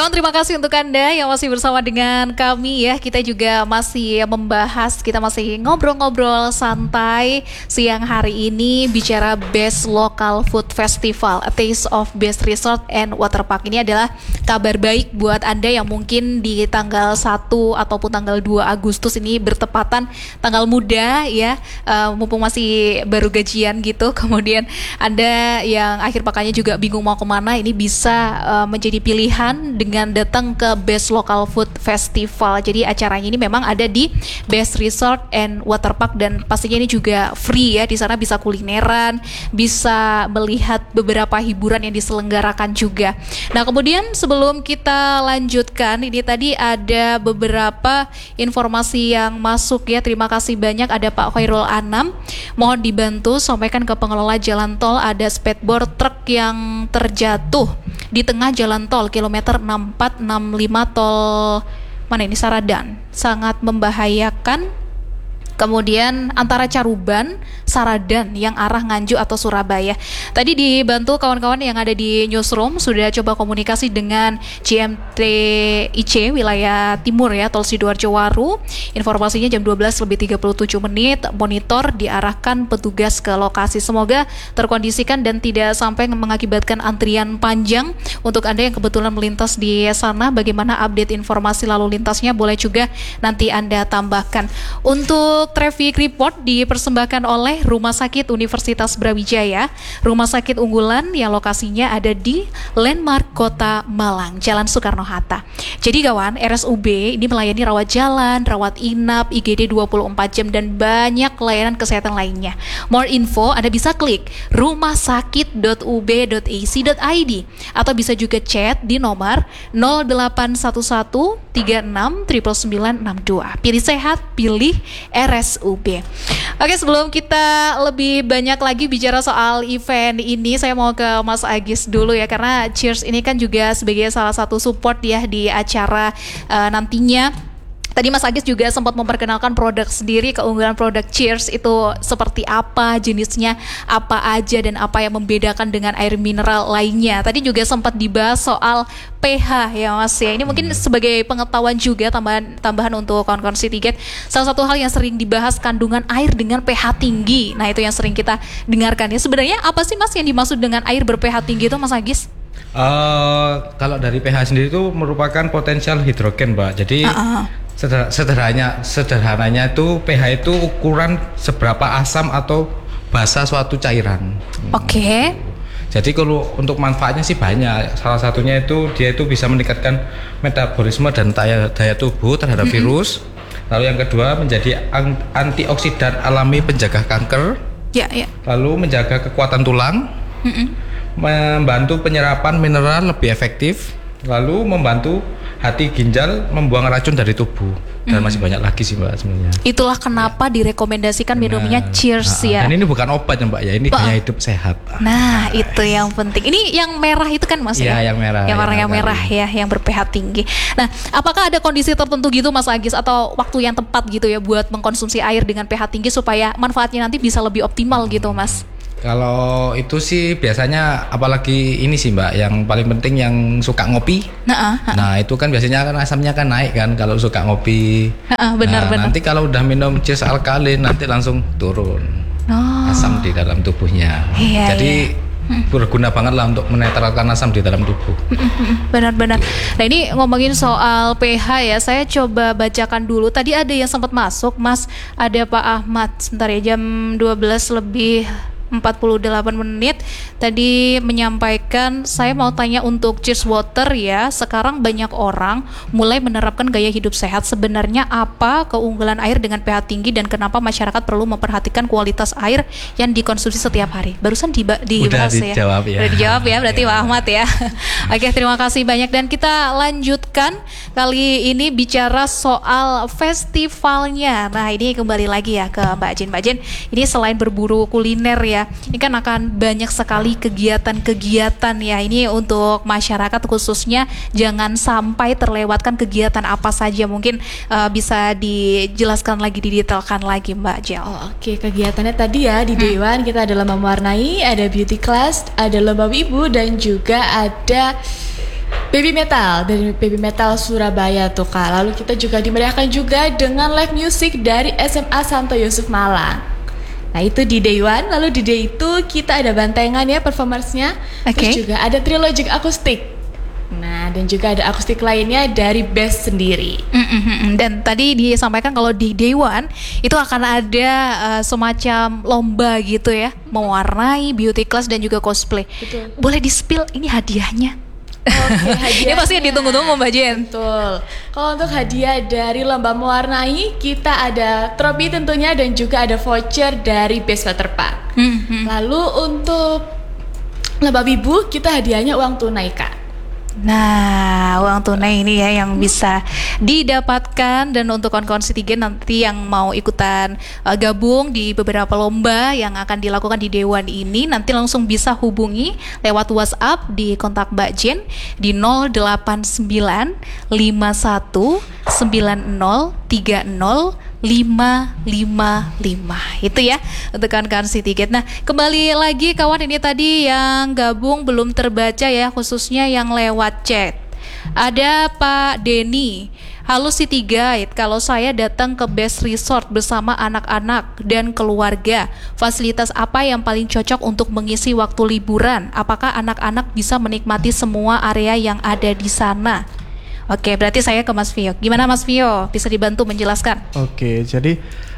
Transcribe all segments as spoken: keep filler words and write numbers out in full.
Kawan, terima kasih untuk Anda yang masih bersama dengan kami ya. Kita juga masih membahas, kita masih ngobrol-ngobrol santai siang hari ini bicara Best Local Food Festival, A Taste of Best Resort and Water Park. Ini adalah kabar baik buat Anda yang mungkin di tanggal satu ataupun tanggal dua Agustus ini bertepatan tanggal muda ya, uh, mumpung masih baru gajian gitu. Kemudian Anda yang akhir pekannya juga bingung mau kemana, ini bisa uh, menjadi pilihan dengan datang ke Best Local Food Festival. Jadi acaranya ini memang ada di Best Resort and Water Park dan pastinya ini juga free ya. Di sana bisa kulineran, bisa melihat beberapa hiburan yang diselenggarakan juga. Nah, kemudian sebelum kita lanjutkan, ini tadi ada beberapa informasi yang masuk ya. Terima kasih banyak, ada Pak Khairul Anam. Mohon dibantu sampaikan ke pengelola jalan tol, ada speedboard truk yang terjatuh di tengah jalan tol kilometer enam empat enam lima tol mana ini Saradan, sangat membahayakan. Kemudian antara Caruban, Saradan yang arah Nganjuk atau Surabaya. Tadi dibantu kawan-kawan yang ada di newsroom sudah coba komunikasi dengan J M T I C wilayah timur ya, Tol Sidoarjo Waru. Informasinya jam dua belas lebih tiga puluh tujuh menit, monitor diarahkan petugas ke lokasi. Semoga terkondisikan dan tidak sampai mengakibatkan antrian panjang. Untuk Anda yang kebetulan melintas di sana, bagaimana update informasi lalu lintasnya boleh juga nanti Anda tambahkan. Untuk traffic report dipersembahkan oleh Rumah Sakit Universitas Brawijaya, rumah sakit unggulan yang lokasinya ada di Landmark Kota Malang, Jalan Soekarno-Hatta. Jadi kawan, R S U B ini melayani rawat jalan, rawat inap, I G D dua puluh empat jam dan banyak layanan kesehatan lainnya. More info Anda bisa klik rumahsakit dot u b dot a c dot i d atau bisa juga chat di nomor nol delapan satu satu tiga enam sembilan sembilan enam dua. Pilih sehat, pilih R S U B. Oke, sebelum kita lebih banyak lagi bicara soal event ini, saya mau ke Mas Agis dulu ya, karena Cheers ini kan juga sebagai salah satu support ya di acara uh, nantinya. Tadi Mas Agis juga sempat memperkenalkan produk sendiri, keunggulan produk Cheers itu seperti apa, jenisnya apa aja, dan apa yang membedakan dengan air mineral lainnya. Tadi juga sempat dibahas soal pH ya Mas ya. Ini mungkin sebagai pengetahuan juga, tambahan tambahan untuk kawan-kawan Citygate. Salah satu hal yang sering dibahas kandungan air dengan pH tinggi. Nah, itu yang sering kita dengarkan ya. Sebenarnya apa sih Mas yang dimaksud dengan air ber-pH tinggi itu Mas Agis? Uh, kalau dari pH sendiri itu merupakan potensial hidrogen, Mbak. Jadi uh-uh. sederhananya sederhananya itu pH itu ukuran seberapa asam atau basa suatu cairan. Oke. Okay. Jadi kalau untuk manfaatnya sih banyak. Salah satunya itu dia itu bisa meningkatkan metabolisme dan daya, daya tubuh terhadap mm-hmm. virus. Lalu yang kedua menjadi antioksidan alami penjaga kanker. Ya, yeah, ya. Yeah. Lalu menjaga kekuatan tulang. Mm-hmm. Membantu penyerapan mineral lebih efektif, lalu membantu hati ginjal membuang racun dari tubuh, dan mm. masih banyak lagi sih Mbak sebenarnya. Itulah kenapa ya. direkomendasikan minumnya nah, Cheers nah, ya. Dan ini bukan obat ya Mbak ya, ini bah. gaya hidup sehat. Nah, nah itu yang penting. Ini yang merah itu kan Mas ya? Ya, yang merah. Yang warna yang merah ya, yang ber-pH tinggi. Nah, apakah ada kondisi tertentu gitu Mas Agis atau waktu yang tepat gitu ya buat mengkonsumsi air dengan pH tinggi supaya manfaatnya nanti bisa lebih optimal gitu Mas? Kalau itu sih biasanya, apalagi ini sih Mbak, yang paling penting yang suka ngopi. Nah, uh, uh. nah itu kan biasanya kan asamnya kan naik kan kalau suka ngopi. Uh, uh, benar, nah, benar. Nanti kalau udah minum Cheers alkalin nanti langsung turun oh. asam di dalam tubuhnya. Iya, Jadi iya. berguna banget lah untuk menetralkan asam di dalam tubuh. Benar-benar. Nah, ini ngomongin soal pH ya, saya coba bacakan dulu. Tadi ada yang sempat masuk, Mas. Ada Pak Ahmad. Sebentar ya, jam dua belas lebih empat puluh delapan menit tadi menyampaikan, saya mau tanya untuk Cheers Water ya, sekarang banyak orang mulai menerapkan gaya hidup sehat. Sebenarnya apa keunggulan air dengan pH tinggi dan kenapa masyarakat perlu memperhatikan kualitas air yang dikonsumsi setiap hari? Barusan diba- dibahas Udah dijawab ya. ya. Udah dijawab ya berarti Pak Ahmad ya. Oke, terima kasih banyak dan kita lanjutkan kali ini bicara soal festivalnya. Nah, ini kembali lagi ya ke Mbak Jen. Mbak Jen, ini selain berburu kuliner ya, ini kan akan banyak sekali kegiatan-kegiatan ya. Ini untuk masyarakat khususnya jangan sampai terlewatkan kegiatan apa saja. Mungkin uh, bisa dijelaskan lagi, didetailkan lagi Mbak Jel. Oh, Oke, okay. Kegiatannya tadi ya di hmm. Dewan kita ada lomba mewarnai, ada beauty class, ada lomba wibu dan juga ada Baby Metal dari Baby Metal Surabaya tuh Kak. Lalu kita juga dimeriahkan juga dengan live music dari S M A Santo Yusuf Malang. Nah itu di day one. Lalu di day two kita ada bantengan ya performance-nya. Oke. Terus juga ada trilogic akustik. Nah, dan juga ada akustik lainnya dari Best sendiri. Mm-mm. Dan tadi disampaikan kalau di day one itu akan ada uh, semacam lomba gitu ya, mewarnai beauty class dan juga cosplay. Betul. Boleh di-spill ini hadiahnya? Oke, hadiahnya. Ini pasti ditunggu-tunggu Mbak Jen. Betul. Kalau untuk hadiah dari lomba mewarnai, kita ada trofi tentunya dan juga ada voucher dari Best Waterpark. Mm-hmm. Lalu untuk lomba wibu, kita hadiahnya uang tunai Kak. Nah, uang tunai ini ya yang bisa didapatkan. Dan untuk kawan-kawan Citigen nanti yang mau ikutan uh, gabung di beberapa lomba yang akan dilakukan di Dewan ini, nanti langsung bisa hubungi lewat WhatsApp di kontak Mbak Jen di nol delapan sembilan lima satu sembilan nol tiga nol lima lima lima. Itu ya untuk kawan-kawan Citigen. Nah, kembali lagi kawan, ini tadi yang gabung belum terbaca ya, khususnya yang lewat chat. Ada Pak Denny. Halo City Guide, kalau saya datang ke Best Resort bersama anak-anak dan keluarga, fasilitas apa yang paling cocok untuk mengisi waktu liburan? Apakah anak-anak bisa menikmati semua area yang ada di sana? Oke, berarti saya ke Mas Vio. Gimana Mas Vio? Bisa dibantu menjelaskan? Oke, jadi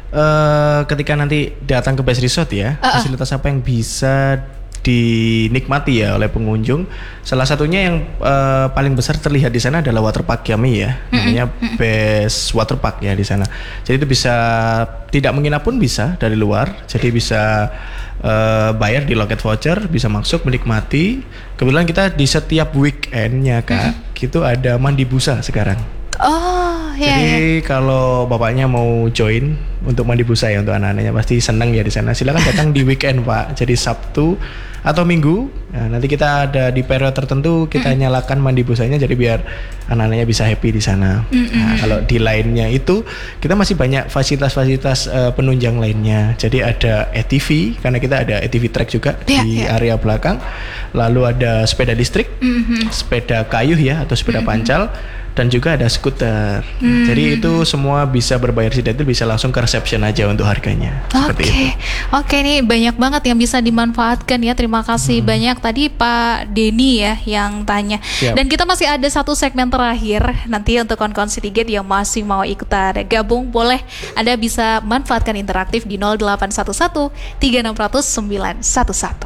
uh, ketika nanti datang ke Best Resort ya, uh-uh. fasilitas apa yang bisa dinikmati ya oleh pengunjung? Salah satunya yang uh, paling besar terlihat di sana adalah waterpark kami ya, mm-hmm. namanya Best Waterpark ya di sana. Jadi itu bisa tidak menginap pun bisa dari luar, jadi bisa uh, bayar di loket voucher, bisa masuk menikmati. Kebetulan kita di setiap weekendnya Kak, mm-hmm. gitu ada mandi busa sekarang. Oh, iya. Jadi ya. Kalau bapaknya mau join untuk mandi busa ya untuk anak-anaknya pasti senang ya di sana. Silakan datang di weekend Pak. Jadi Sabtu atau Minggu. Nah, nanti kita ada di periode tertentu kita mm-hmm. nyalakan mandi busanya jadi biar anak-anaknya bisa happy di sana. Mm-hmm. Nah, kalau di lainnya itu kita masih banyak fasilitas-fasilitas uh, penunjang lainnya. Jadi ada A T V karena kita ada A T V track juga yeah, di yeah. area belakang. Lalu ada sepeda listrik, mm-hmm. sepeda kayu ya atau sepeda mm-hmm. pancal. Dan juga ada skuter. Hmm. Jadi itu semua bisa berbayar sidet, bisa langsung ke reception aja untuk harganya. Oke, okay. Oke okay, nih banyak banget yang bisa dimanfaatkan ya. Terima kasih hmm. banyak tadi Pak Denny ya yang tanya. Siap. Dan kita masih ada satu segmen terakhir nanti untuk kawan-kawan Citigen yang masih mau ikutan gabung, boleh Anda bisa manfaatkan interaktif di nol delapan satu satu tiga enam nol nol sembilan satu satu.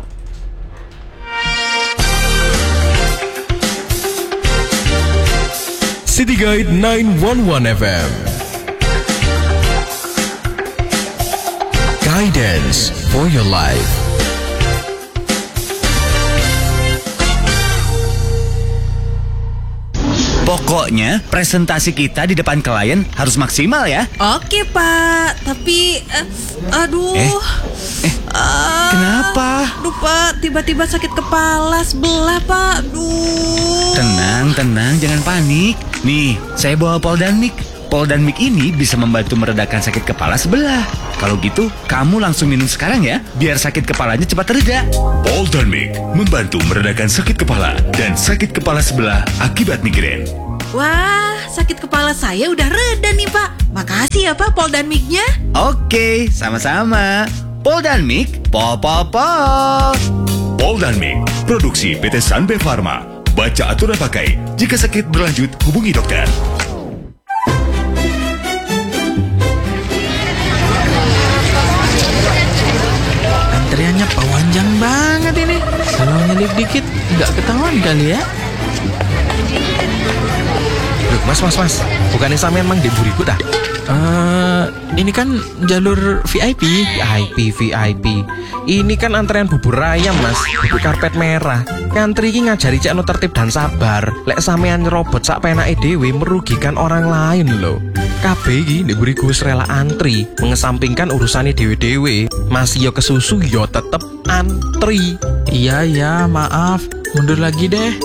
City Guide sembilan satu satu F M. Guidance for your life. Pokoknya presentasi kita di depan klien harus maksimal ya. Oke Pak, tapi uh, aduh. Eh, eh uh, kenapa? Aduh Pak, tiba-tiba sakit kepala sebelah Pak. Aduh. Tenang, tenang, jangan panik. Nih, saya bawa Poldanmik. Poldanmik ini bisa membantu meredakan sakit kepala sebelah. Kalau gitu, kamu langsung minum sekarang ya, biar sakit kepalanya cepat reda. Poldanmik membantu meredakan sakit kepala dan sakit kepala sebelah akibat migrain. Wah, sakit kepala saya udah reda nih Pak. Makasih ya Pak Poldanmiknya. Oke, sama-sama. Poldanmik, pol pol pol. Poldanmik, produksi P T Sanbe Pharma. Baca aturan pakai. Jika sakit berlanjut, hubungi dokter. Antriannya panjang banget ini. Kalau nyelip dikit, nggak ketahuan kali ya. Loh, mas, mas, mas. Bukannya sampean mang di buriku dah? Uh, ini kan jalur V I P. V I P, V I P. Ini kan antrean bubur ayam mas, bubur karpet merah. Ngantri ini ngajari cek no tertib dan sabar. Lek sampean nyerobot sak penake dhewe merugikan orang lain loh. K B iki ndek buriku wis rela antri, mengesampingkan urusannya dewe-dewe. Masih yo kesusu yo tetep antri. Iya ya, maaf. Mundur lagi deh.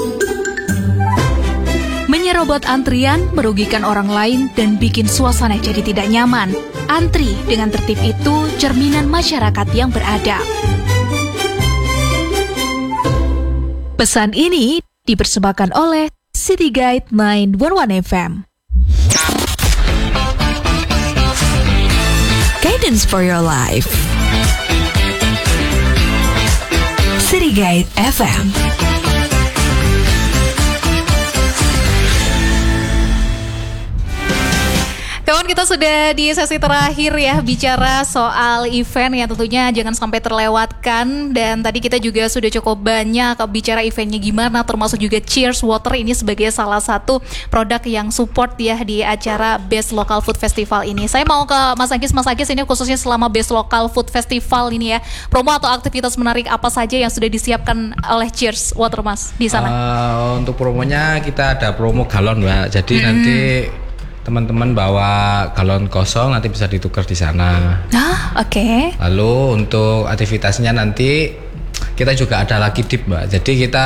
Menyerobot antrian merugikan orang lain dan bikin suasana jadi tidak nyaman. Antri dengan tertib itu cerminan masyarakat yang beradab. Pesan ini dipersembahkan oleh City Guide sembilan satu satu F M. Guidance for your life. City Guide F M. Kawan, kita sudah di sesi terakhir ya, bicara soal event yang tentunya jangan sampai terlewatkan. Dan tadi kita juga sudah cukup banyak bicara eventnya gimana, termasuk juga Cheers Water ini sebagai salah satu produk yang support ya di acara Best Local Food Festival ini. Saya mau ke Mas Agis, Mas Agis ini khususnya selama Best Local Food Festival ini ya, promo atau aktivitas menarik apa saja yang sudah disiapkan oleh Cheers Water Mas di sana? Uh, untuk promonya kita ada promo galon Mbak, jadi hmm. nanti teman-teman bawa galon kosong nanti bisa ditukar di sana. Ah, oke. Okay. Lalu untuk aktivitasnya nanti kita juga ada lucky dip Mbak. Jadi kita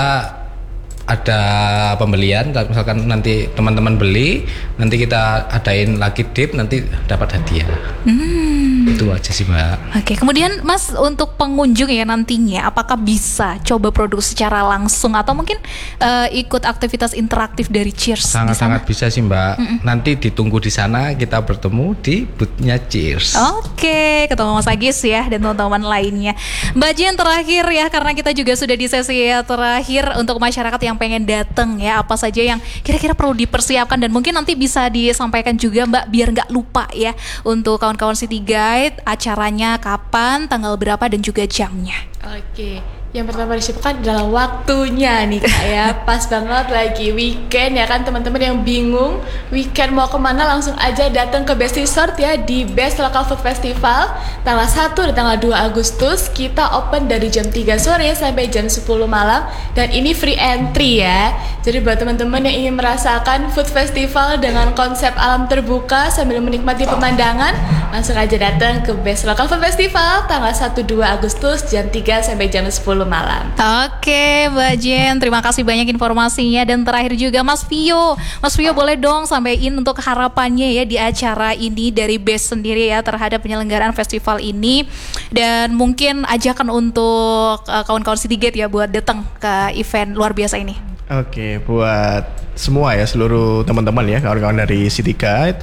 ada pembelian, misalkan nanti teman-teman beli, nanti kita adain lucky dip, nanti dapat hadiah. Hmm. Itu aja sih Mbak. Oke, kemudian Mas untuk pengunjung ya nantinya, apakah bisa coba produk secara langsung atau mungkin uh, ikut aktivitas interaktif dari Cheers? Sangat-sangat bisa sih Mbak. Mm-mm. Nanti ditunggu di sana, kita bertemu di boothnya Cheers. Oke, ketemu Mas Agis ya dan teman-teman lainnya. Mbak Jen terakhir ya, karena kita juga sudah di sesi terakhir untuk masyarakat yang pengen datang ya, apa saja yang kira-kira perlu dipersiapkan dan mungkin nanti bisa disampaikan juga Mbak biar nggak lupa ya untuk kawan-kawan City Guide, acaranya kapan, tanggal berapa dan juga jamnya. Oke, yang pertama disiapkan adalah waktunya nih Kak ya. Pas banget lagi weekend ya kan, teman-teman yang bingung weekend mau kemana, langsung aja datang ke Best Resort ya di Best Local Food Festival tanggal satu dan tanggal dua Agustus. Kita open dari jam tiga sore sampai jam sepuluh malam dan ini free entry ya. Jadi buat teman-teman yang ingin merasakan food festival dengan konsep alam terbuka sambil menikmati pemandangan, langsung aja datang ke Best Local Food Festival tanggal satu dua Agustus jam tiga sampai jam sepuluh malam. Oke Mbak Jen, terima kasih banyak informasinya. Dan terakhir juga Mas Vio, Mas Vio boleh dong sampaikan untuk harapannya ya di acara ini dari Best sendiri ya terhadap penyelenggaraan festival ini, dan mungkin ajakan untuk uh, kawan-kawan City Guide ya buat datang ke event luar biasa ini. Oke, buat semua ya, seluruh teman-teman ya, kawan-kawan dari City Guide,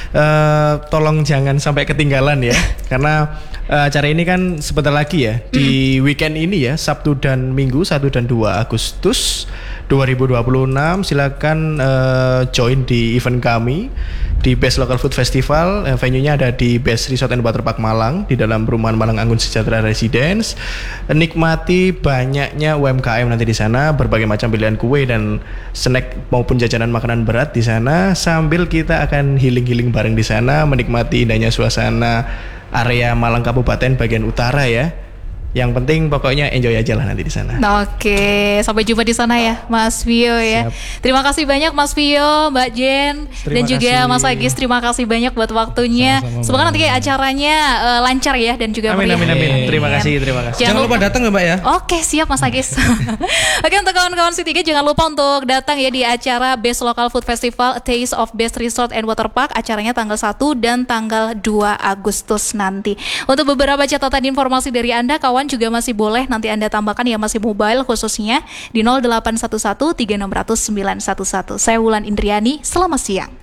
uh, tolong jangan sampai ketinggalan ya, karena uh, acara ini kan sebentar lagi ya, di weekend ini ya, Sabtu dan Minggu satu dan dua Agustus dua ribu dua puluh enam. Silakan uh, join di event kami di Best Local Food Festival. Uh, venue-nya ada di Best Resort and Waterpark Malang di dalam perumahan Malang Anggun Sejahtera Residence. Nikmati banyaknya U M K M nanti di sana, berbagai macam pilihan kue dan snack maupun jajanan makanan berat di sana, sambil kita akan healing-healing bareng di sana, menikmati indahnya suasana area Malang Kabupaten bagian utara ya. Yang penting pokoknya enjoy aja lah nanti di sana. Oke, sampai jumpa di sana ya, Mas Vio ya. Siap. Terima kasih banyak Mas Vio, Mbak Jen, terima dan juga kasih. Mas Agis. Terima kasih banyak buat waktunya. Sama-sama, semoga nanti acaranya uh, lancar ya dan juga amin, meriah. Amin amin amin. Terima kasih, terima kasih. Jangan, jangan lupa datang ya Mbak ya. Oke, siap Mas Agis. Oke, untuk kawan-kawan City Guide jangan lupa untuk datang ya di acara Best Local Food Festival, A Taste of Best Resort and Waterpark. Acaranya tanggal satu dan tanggal dua Agustus nanti. Untuk beberapa catatan informasi dari Anda kawan juga masih boleh nanti Anda tambahkan ya, masih mobile khususnya di nol delapan satu satu tiga enam nol nol sembilan satu satu. Saya Wulan Indriani, selamat siang.